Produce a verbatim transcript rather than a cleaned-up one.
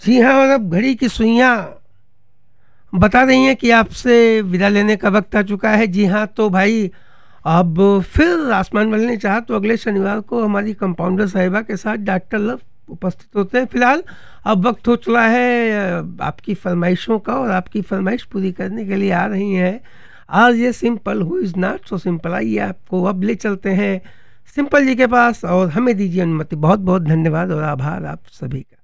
जी हाँ, और अब घड़ी की सुइयाँ बता रही हैं कि आपसे विदा लेने का वक्त आ चुका है। जी हाँ, तो भाई अब फिर आसमान वाले ने चाहा तो अगले शनिवार को हमारी कंपाउंडर साहिबा के साथ डॉक्टर लव उपस्थित होते हैं। फिलहाल अब वक्त हो चला है अ, आपकी फरमाइशों का, और आपकी फरमाइश पूरी करने के लिए आ रही हैं आज ये simple who is not so simple. आइए आपको अब ले चलते हैं सिंपल जी के पास, और हमें दीजिए अनुमति। बहुत बहुत धन्यवाद और आभार आप सभी का।